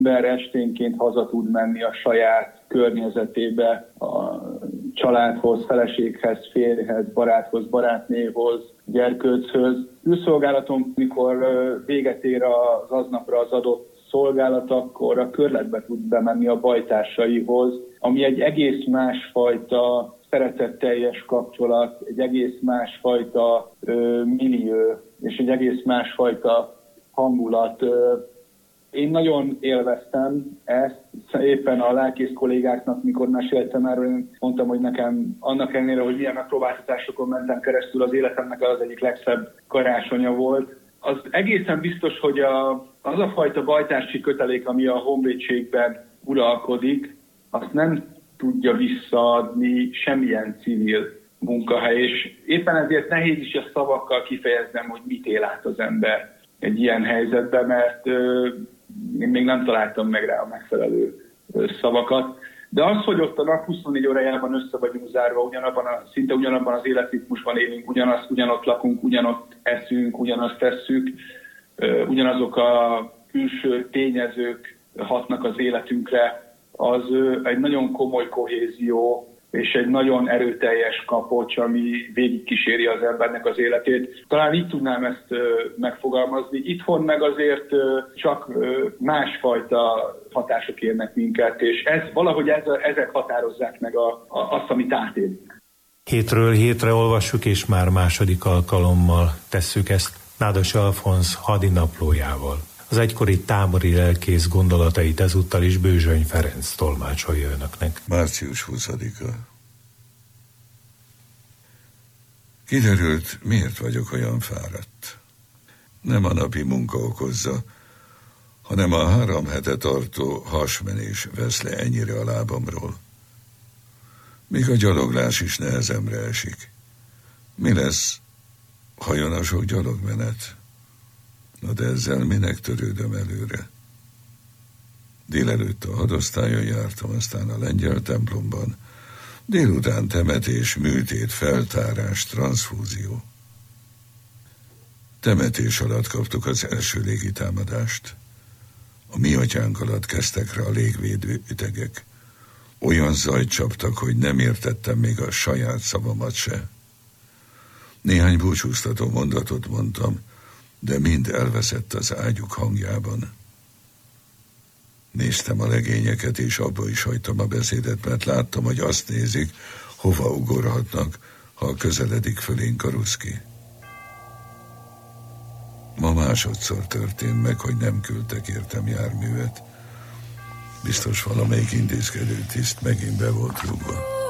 ember esténként haza tud menni a saját környezetébe, a családhoz, feleséghez, férjhez, baráthoz, barátnéhoz, gyerkőchöz. Külszolgálaton, mikor véget ér az aznapra az adott szolgálat, akkor a körletbe tud bemenni a bajtársaihoz, ami egy egész másfajta szeretetteljes kapcsolat, egy egész másfajta millió, és egy egész másfajta hangulat. Én nagyon élveztem ezt, éppen a lelkész kollégáknak, mikor meséltem erről, én mondtam, hogy nekem annak ellenére, hogy milyen megpróbáltatásokon mentem keresztül, az életemnek az egyik legszebb karácsonya volt. Az egészen biztos, hogy az a fajta bajtársi kötelék, ami a honvédségben uralkodik, azt nem tudja visszaadni semmilyen civil munkahely, és éppen ezért nehéz is a szavakkal kifejeznem, hogy mit él át az ember egy ilyen helyzetben, mert én még nem találtam meg rá a megfelelő szavakat. De az, hogy ott a nap 24 órájában össze vagyunk zárva, szinte ugyanabban az életritmusban élünk, ugyanott lakunk, ugyanott eszünk, ugyanazt tesszük, ugyanazok a külső tényezők hatnak az életünkre, az egy nagyon komoly kohézió, és egy nagyon erőteljes kapocs, ami végigkíséri az embernek az életét. Talán így tudnám ezt megfogalmazni. Itthon meg azért csak másfajta hatások érnek minket, és ezek határozzák meg azt, amit átélünk. Hétről hétre olvassuk, és már második alkalommal tesszük ezt Nádas Alfonz hadinaplójával. Az egykori tábori lelkész gondolatait ezúttal is Bőzsöny Ferenc tolmácsolja önöknek. Március 20-a. Kiderült, miért vagyok olyan fáradt. Nem a napi munka okozza, hanem a 3 hete tartó hasmenés vesz le ennyire a lábamról. Még a gyaloglás is nehezemre esik. Mi lesz, ha jön a sok gyalogmenet? Na de ezzel minek törődöm előre? Délelőtt a hadosztályon jártam, aztán a lengyel templomban. Délután temetés, műtét, feltárás, transzfúzió. Temetés alatt kaptuk az első légitámadást. A mi atyánk alatt kezdtek rá a légvédő ütegek. Olyan zajt csaptak, hogy nem értettem még a saját szavamat se. Néhány búcsúztató mondatot mondtam, de mind elveszett az ágyuk hangjában. Néztem a legényeket, és abba is hagytam a beszédet, mert láttam, hogy azt nézik, hova ugorhatnak, ha közeledik fölénk a ruszki. Ma másodszor történt meg, hogy nem küldtek értem járművet. Biztos valamelyik intézkedő tiszt megint be volt rúgva.